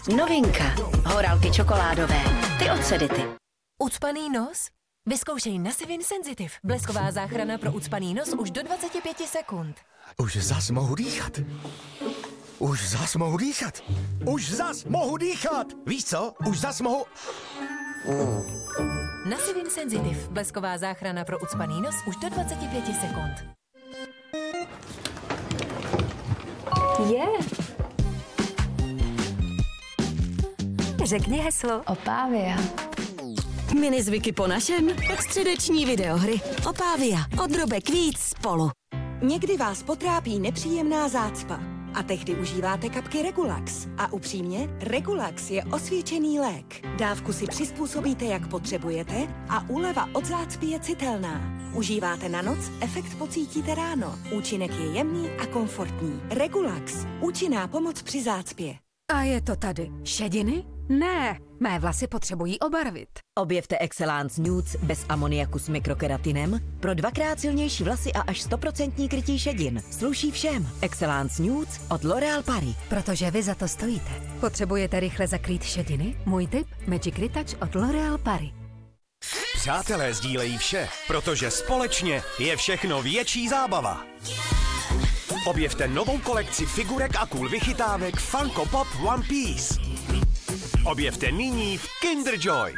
Novinka. Horálky čokoládové. Ty od Sedity. Ucpaný nos? Vyzkoušej Nasivin Sensitive. Blesková záchrana pro ucpaný nos už do 25 sekund. Už zas mohu dýchat. Už zas mohu dýchat. Už zas mohu dýchat. Víš co? Už zas mohu... Nasivin Sensitive. Blesková záchrana pro ucpaný nos už do 25 sekund. Řekni heslo. Opávia. Minizvyky po našem. Středeční videohry. Opávia. Od drobek víc spolu. Někdy vás potrápí nepříjemná zácpa a tehdy užíváte kapky Regulax. A upřímně, Regulax je osvědčený lék. Dávku si přizpůsobíte, jak potřebujete a úleva od zácpy je citelná. Užíváte na noc, efekt pocítíte ráno. Účinek je jemný a komfortní. Regulax. Účinná pomoc při zácpě. A je to tady. Šediny? Ne, mé vlasy potřebují obarvit. Objevte Excellence Nudes bez amoniaku s mikrokeratinem pro 2x silnější vlasy a až 100% krytí šedin. Sluší všem. Excellence Nudes od L'Oréal Paris. Protože vy za to stojíte. Potřebujete rychle zakrýt šediny? Můj tip? Magic Retouch od L'Oréal Paris. Přátelé sdílejí vše, protože společně je všechno větší zábava. Objevte novou kolekci figurek a cool vychytávek Funko Pop One Piece. Objevte nyní v Kinder Joy.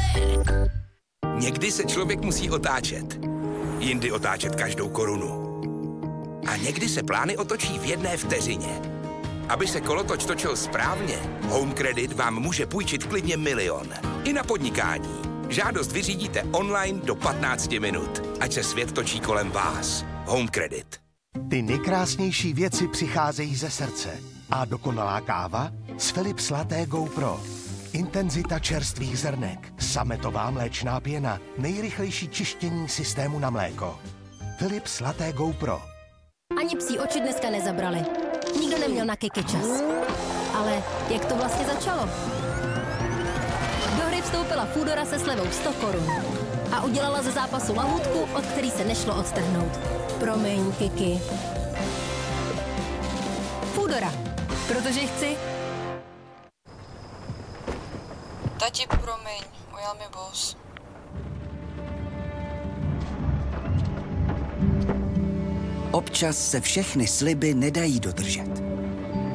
Někdy se člověk musí otáčet. Jindy otáčet každou korunu. A někdy se plány otočí v jedné vteřině. Aby se kolotoč točil správně, Home Credit vám může půjčit klidně 1 000 000. I na podnikání. Žádost vyřídíte online do 15 minut. Ať se svět točí kolem vás. Home Credit. Ty nejkrásnější věci přicházejí ze srdce. A dokonalá káva z Philips Latte GoPro. Intenzita čerstvých zrnek, sametová mléčná pěna, nejrychlejší čištění systému na mléko. Philips Latte GoPro. Ani psí oči dneska nezabrali. Nikdo neměl na kiky čas. Ale jak to vlastně začalo? Do hry vstoupila Foodora se slevou 100 korun. A udělala ze zápasu lahůdku, od který se nešlo odstrhnout. Promiň, Kiki. Foodora. Protože chci. Tati, promiň, ujel mi bus. Občas se všechny sliby nedají dodržet.